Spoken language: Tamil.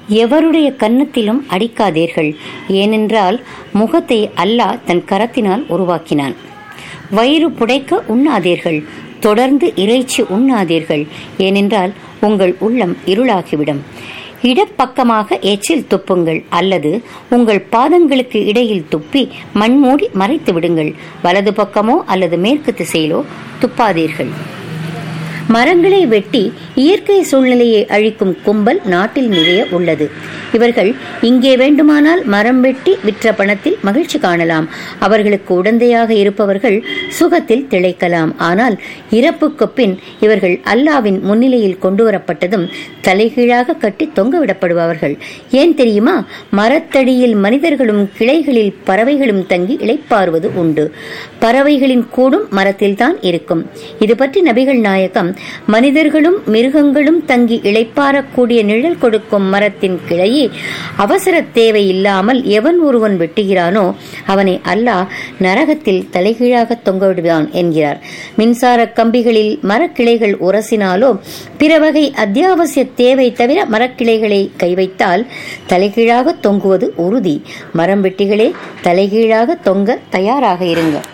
எவருடைய கன்னத்திலும் அடிக்காதீர்கள், ஏனென்றால் முகத்தை அல்லாஹ் தன் கரத்தினால் உருவாக்கினான். வயிறு புடைக்க உண்ணாதீர்கள், தொடர்ந்து இறைச்சி உண்ணாதீர்கள், ஏனென்றால் உங்கள் உள்ளம் இருளாகிவிடும். இடப்பக்கமாக எச்சில் துப்புங்கள், அல்லது உங்கள் பாதங்களுக்கு இடையில் துப்பி மண்மூடி மறைத்து விடுங்கள். வலது பக்கமோ அல்லது மேற்கு திசையிலோ துப்பாதீர்கள். மரங்களை வெட்டி இயற்கை சூழ்நிலையை அழிக்கும் கும்பல் நாட்டில் நிறைய உள்ளது. இவர்கள் இங்கே வேண்டுமானால் மரம் வெட்டி விற்ற பணத்தில் மகிழ்ச்சி காணலாம். அவர்களுக்கு உடந்தையாக இருப்பவர்கள் சுகத்தில் திளைக்கலாம். ஆனால் இறப்புக்கு பின் இவர்கள் அல்லாவின் முன்னிலையில் கொண்டு வரப்பட்டதும் தலைகீழாக கட்டி தொங்கவிடப்படுபவர்கள். ஏன் தெரியுமா? மரத்தடியில் மனிதர்களும் கிளைகளில் பறவைகளும் தங்கி இளைப்பாறுவது உண்டு. பறவைகளின் கூடும் மரத்தில் தான் இருக்கும். இது பற்றி நபிகள் நாயகம், மனிதர்களும் மிருகங்களும் தங்கி இளைப்பாறக்கூடிய நிழல் கொடுக்கும் மரத்தின் கிளையை அவசர தேவை இல்லாமல் எவன் ஒருவன் வெட்டுகிறானோ அவனை அல்லாஹ் நரகத்தில் தலைகீழாக தொங்கவிடுவான் என்கிறார். மின்சார கம்பிகளில் மரக்கிளைகள் உரசினாலோ பிற வகை அத்தியாவசிய தேவை தவிர மரக்கிளைகளை கை வைத்தால் தலைகீழாக தொங்குவது உறுதி. மரம் வெட்டிகளே, தலைகீழாக தொங்க தயாராக இருங்க.